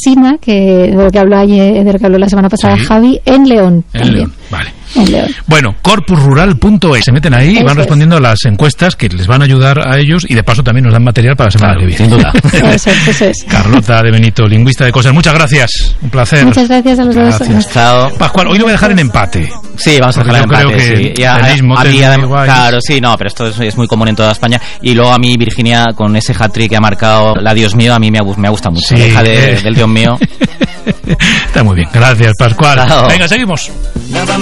Sina, de lo que habló la semana pasada Javi, en León. En León, vale. En León. Bueno, corpusrural.es, se meten ahí y van respondiendo a las encuestas que les van a ayudar a ellos y de paso también nos dan material para la semana que viene. Sin duda. Eso es. Carlota de Benito, lingüista de cosas, muchas gracias, un placer. Muchas gracias a los dos. Chao. Pascual, hoy lo voy a dejar en empate. Sí, vamos a dejar en empate. Creo que sí. Claro, sí, no, pero esto es muy común en toda España. Y luego a mí, Virginia, con ese hat-trick que ha marcado la Dios mío, a mí me gusta mucho. Sí, la hija del Dios mío. Está muy bien, gracias, Pascual. Chao. Venga, seguimos.